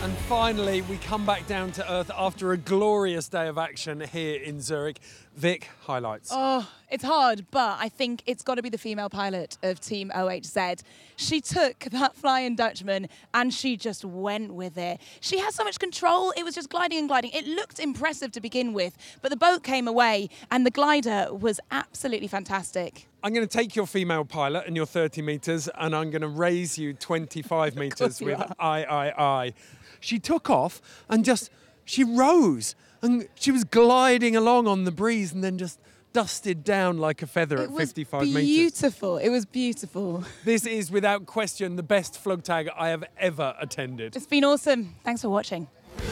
And finally, we come back down to earth after a glorious day of action here in Zurich. Vic, highlights. Oh, it's hard, but I think it's got to be the female pilot of Team OHZ. She took that Flying Dutchman and she just went with it. She has so much control. It was just gliding and gliding. It looked impressive to begin with, but the boat came away and the glider was absolutely fantastic. I'm going to take your female pilot and your 30 metres and I'm going to raise you 25 metres with I. She took off and she rose and she was gliding along on the breeze and then just dusted down like a feather at 55 metres. Beautiful. It was beautiful. This is without question the best Flugtag I have ever attended. It's been awesome. Thanks for watching.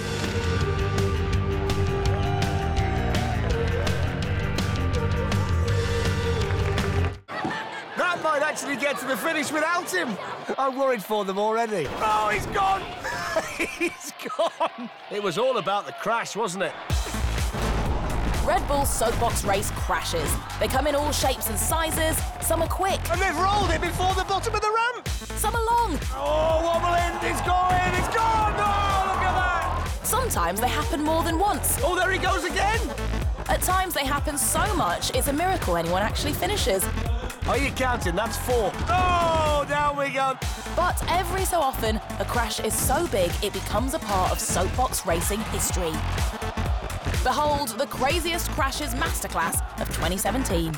That might actually get to the finish without him. I'm worried for them already. Oh, he's gone. He's gone. It was all about the crash, wasn't it? Red Bull's soapbox race crashes. They come in all shapes and sizes. Some are quick. And they've rolled it before the bottom of the ramp. Some are long. Oh, wobbling. It's going. It's gone. Oh, look at that. Sometimes they happen more than once. Oh, there he goes again. At times they happen so much, it's a miracle anyone actually finishes. Are you counting? That's 4. Oh, down we go. But every so often, a crash is so big it becomes a part of soapbox racing history. Behold the craziest crashes masterclass of 2017.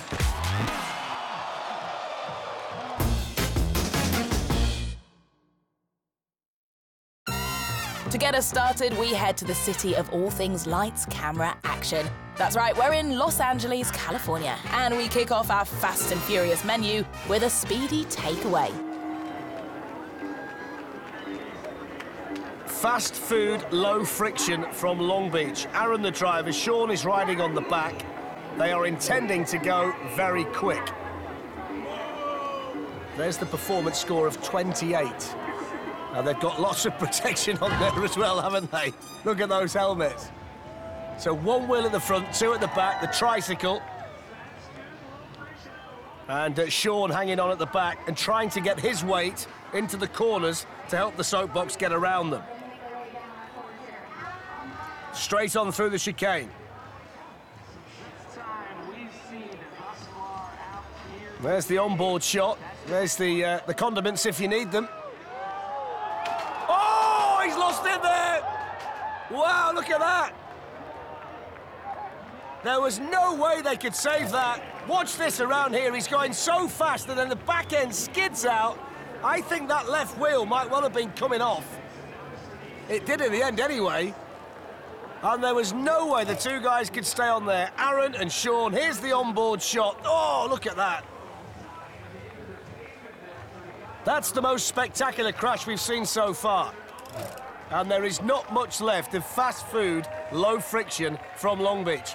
To get us started, we head to the city of all things lights, camera, action. That's right, we're in Los Angeles, California, and we kick off our Fast and Furious menu with a speedy takeaway. Fast food, low friction from Long Beach. Aaron, the driver, Sean is riding on the back. They are intending to go very quick. There's the performance score of 28. Now, they've got lots of protection on there as well, haven't they? Look at those helmets. So 1 wheel at the front, 2 at the back, the tricycle. And Sean hanging on at the back and trying to get his weight into the corners to help the soapbox get around them. Straight on through the chicane. There's the onboard shot. There's the condiments if you need them. Oh, he's lost it there! Wow, look at that! There was no way they could save that. Watch this around here. He's going so fast and then the back end skids out. I think that left wheel might well have been coming off. It did in the end anyway. And there was no way the two guys could stay on there. Aaron and Sean, here's the onboard shot. Oh, look at that. That's the most spectacular crash we've seen so far. And there is not much left of fast food, low friction from Long Beach.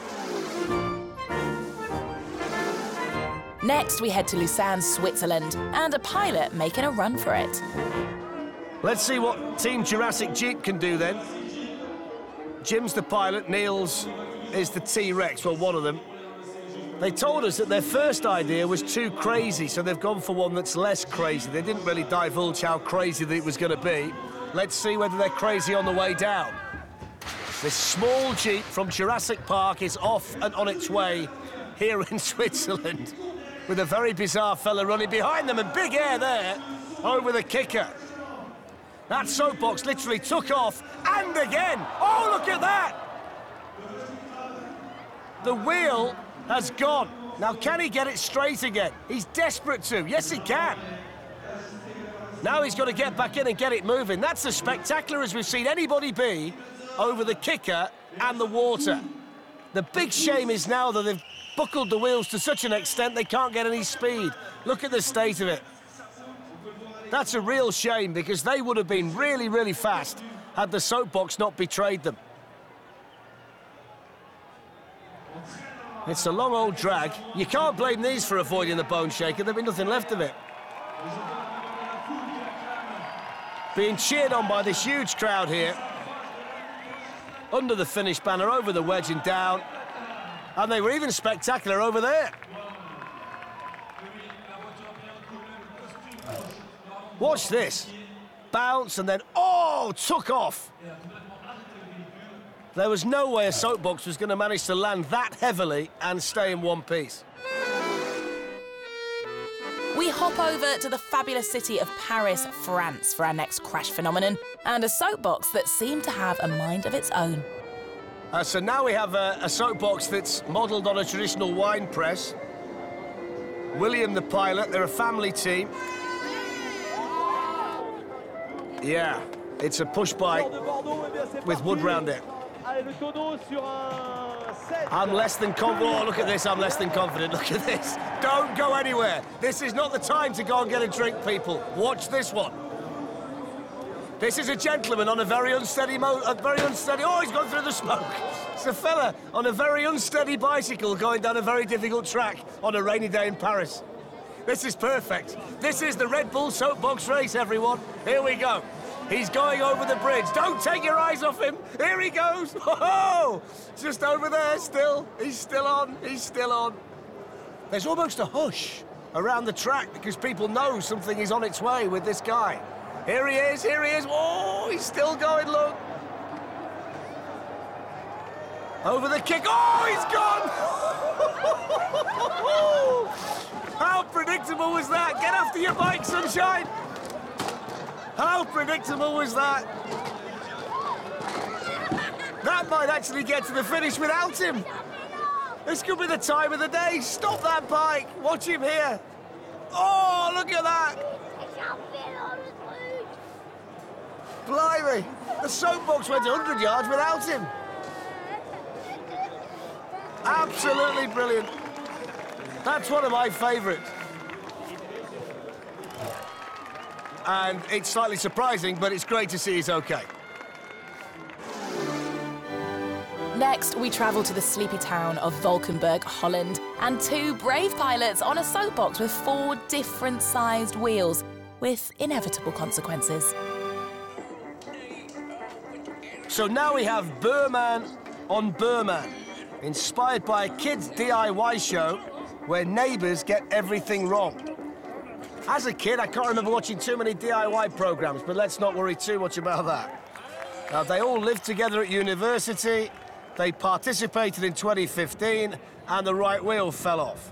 Next, we head to Lausanne, Switzerland, and a pilot making a run for it. Let's see what Team Jurassic Jeep can do then. Jim's the pilot, Niels is the T-Rex, well, one of them. They told us that their first idea was too crazy, so they've gone for one that's less crazy. They didn't really divulge how crazy that it was going to be. Let's see whether they're crazy on the way down. This small Jeep from Jurassic Park is off and on its way here in Switzerland, with a very bizarre fella running behind them and big air there over the kicker. That soapbox literally took off and again. Oh, look at that! The wheel has gone. Now, can he get it straight again? He's desperate to. Yes, he can. Now he's got to get back in and get it moving. That's as spectacular as we've seen anybody be over the kicker and the water. The big shame is now that they've buckled the wheels to such an extent they can't get any speed. Look at the state of it. That's a real shame because they would have been really, really fast had the soapbox not betrayed them. It's a long old drag. You can't blame these for avoiding the bone shaker. There'll be nothing left of it. Being cheered on by this huge crowd here. Under the finish banner, over the wedge and down. And they were even spectacular over there. Watch this. Bounce and then, oh, Oh, took off. There was no way a soapbox was going to manage to land that heavily and stay in one piece. We hop over to the fabulous city of Paris, France for our next crash phenomenon, and a soapbox that seemed to have a mind of its own. So now we have a soapbox that's modelled on a traditional wine press. William the pilot, they're a family team. Yeah, it's a push bike with wood round it. I'm less than confident. Oh, look at this, I'm less than confident. Look at this. Don't go anywhere. This is not the time to go and get a drink, people. Watch this one. This is a gentleman on a very unsteady oh, he's gone through the smoke. It's a fella on a very unsteady bicycle going down a very difficult track on a rainy day in Paris. This is perfect. This is the Red Bull soapbox race, everyone. Here we go. He's going over the bridge. Don't take your eyes off him. Here he goes. Oh, just over there still. He's still on. He's still on. There's almost a hush around the track because people know something is on its way with this guy. Here he is. Here he is. Oh, he's still going, look. Over the kick. Oh, he's gone. How predictable was that? Get after your bike, sunshine. How predictable was that? That might actually get to the finish without him. This could be the time of the day. Stop that bike. Watch him here. Oh, look at that. Blimey. The soapbox went 100 yards without him. Absolutely brilliant. That's one of my favourites. And it's slightly surprising, but it's great to see he's okay. Next, we travel to the sleepy town of Valkenburg, Holland, and two brave pilots on a soapbox with 4 different-sized wheels, with inevitable consequences. So now we have Burman on Burman, inspired by a kids' DIY show where neighbours get everything wrong. As a kid, I can't remember watching too many DIY programmes, but let's not worry too much about that. Now, they all lived together at university, they participated in 2015, and the right wheel fell off.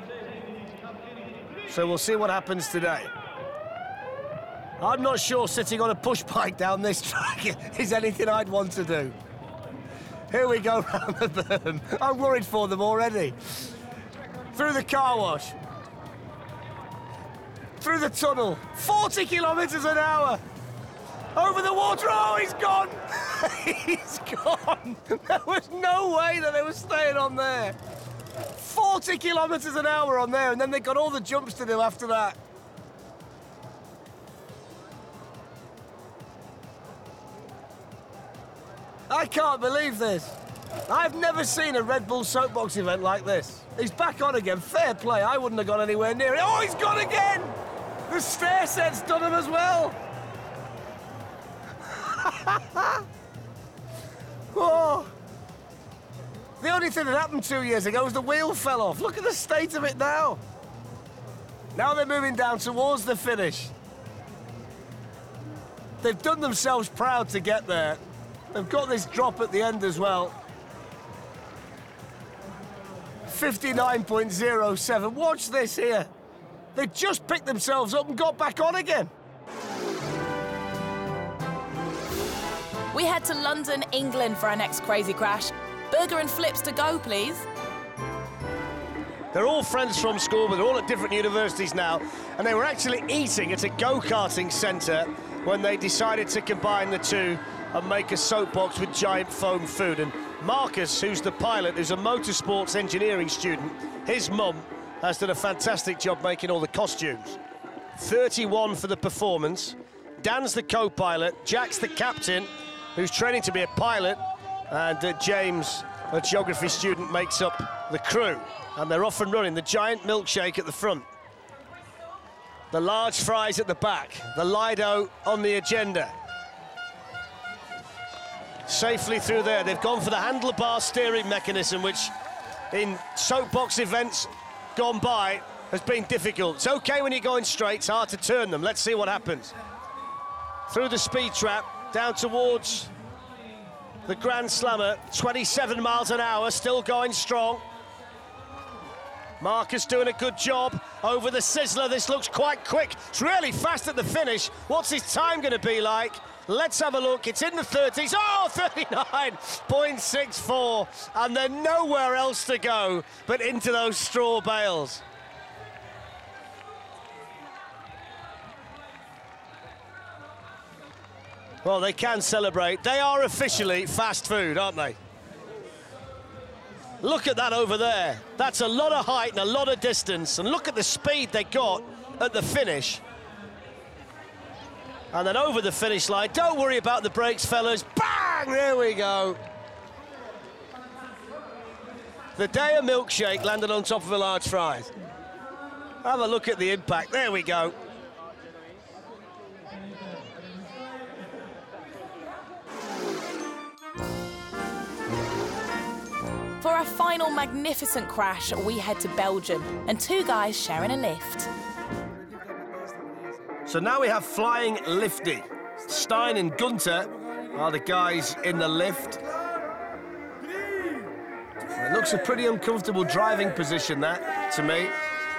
So we'll see what happens today. I'm not sure sitting on a push bike down this track is anything I'd want to do. Here we go round the berm. I'm worried for them already. Through the car wash. Through the tunnel, 40 kilometres an hour. Over the water, oh, he's gone. He's gone. There was no way that they were staying on there. 40 kilometres an hour on there, and then they got all the jumps to do after that. I can't believe this. I've never seen a Red Bull soapbox event like this. He's back on again, fair play. I wouldn't have gone anywhere near it. Oh, he's gone again. The stair set's done him as well. Oh. The only thing that happened 2 years ago was the wheel fell off. Look at the state of it now. Now they're moving down towards the finish. They've done themselves proud to get there. They've got this drop at the end as well. 59.07. Watch this here. They just picked themselves up and got back on again. We head to London, England for our next crazy crash. Burger and flips to go, please. They're all friends from school, but they're all at different universities now. And they were actually eating at a go-karting centre when they decided to combine the two and make a soapbox with giant foam food. And Marcus, who's the pilot, who's a motorsports engineering student, his mum has done a fantastic job making all the costumes. 31 for the performance. Dan's the co-pilot, Jack's the captain, who's training to be a pilot, and James, a geography student, makes up the crew. And they're off and running. The giant milkshake at the front. The large fries at the back. The Lido on the agenda. Safely through there. They've gone for the handlebar steering mechanism, which in soapbox events gone by has been difficult. It's okay when you're going straight, it's hard to turn them. Let's see what happens. Through the speed trap, down towards the Grand Slammer. 27 miles an hour, still going strong. Marcus doing a good job over the Sizzler. This looks quite quick. It's really fast at the finish. What's his time going to be like? Let's have a look. It's in the 30s. Oh, 39.64. And then nowhere else to go but into those straw bales. Well, they can celebrate. They are officially fast food, aren't they? Look at that over there. That's a lot of height and a lot of distance. And look at the speed they got at the finish. And then over the finish line. Don't worry about the brakes, fellas. Bang! There we go. The Daya milkshake landed on top of a large fries. Have a look at the impact. There we go. For our final magnificent crash, we head to Belgium, and two guys sharing a lift. So now we have Flying Lifty. Stein and Gunter are the guys in the lift. It looks a pretty uncomfortable driving position, that, to me.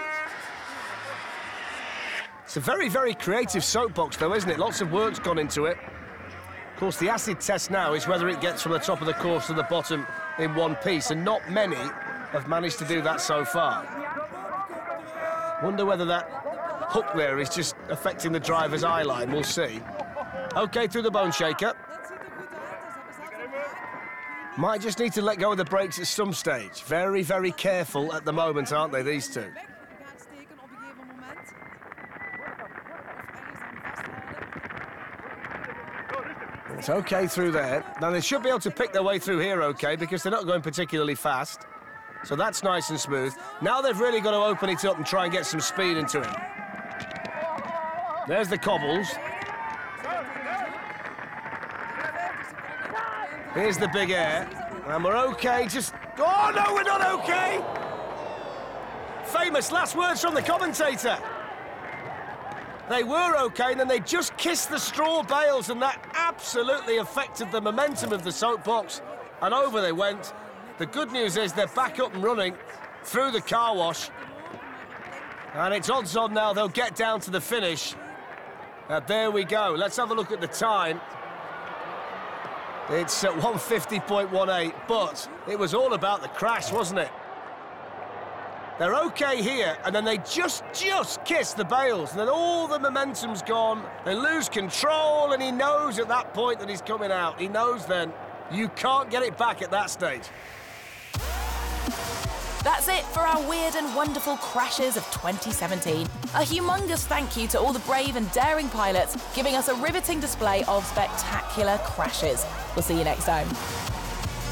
It's a very, very creative soapbox, though, isn't it? Lots of work's gone into it. Of course, the acid test now is whether it gets from the top of the course to the bottom in one piece, and not many have managed to do that so far. Wonder whether that hook there is just affecting the driver's eye line. We'll see. OK, through the bone shaker. Might just need to let go of the brakes at some stage. Very, very careful at the moment, aren't they, these two? It's OK through there. Now, they should be able to pick their way through here OK, because they're not going particularly fast. So that's nice and smooth. Now they've really got to open it up and try and get some speed into it. There's the cobbles. Here's the big air. And we're OK, just... Oh, no, we're not OK! Famous last words from the commentator. They were OK, and then they just kissed the straw bales, and that absolutely affected the momentum of the soapbox, and over they went. The good news is they're back up and running through the car wash, and it's odds on now they'll get down to the finish. There we go. Let's have a look at the time. It's at 150.18, but it was all about the crash, wasn't it? They're OK here, and then they just kiss the bales, and then all the momentum's gone. They lose control, and he knows at that point that he's coming out. He knows then you can't get it back at that stage. That's it for our weird and wonderful crashes of 2017. A humongous thank you to all the brave and daring pilots giving us a riveting display of spectacular crashes. We'll see you next time.